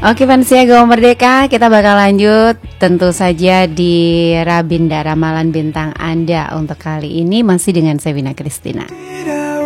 Oke Vansia Go Merdeka, kita bakal lanjut tentu saja di Rabinda Ramalan Bintang Anda. Untuk kali ini masih dengan Sevina Christina.